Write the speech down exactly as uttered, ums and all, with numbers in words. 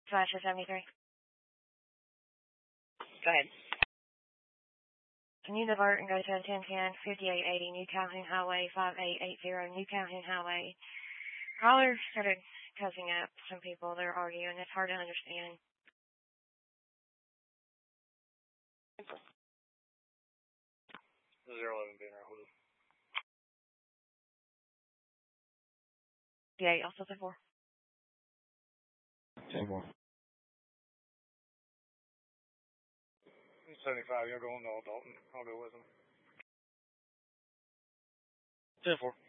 Slash seventy-three. Go ahead. Can you divert and go to ten ten fifty-eight eighty New Calhoun Highway five eight eight zero New Calhoun Highway? Caller started cussing up some people. They're arguing. It's hard to understand. Zero eleven being right with us. Yeah, also ten four. ten four. seventy-five, you're going to Dalton. I'll go with them. ten four.